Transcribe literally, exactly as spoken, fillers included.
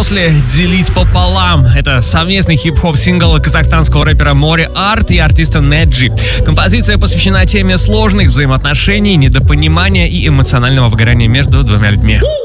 после делить пополам. Это совместный хип-хоп сингл казахстанского рэпера Море Арт и артиста Неджи. Композиция посвящена теме сложных взаимоотношений, недопонимания и эмоционального выгорания между двумя людьми.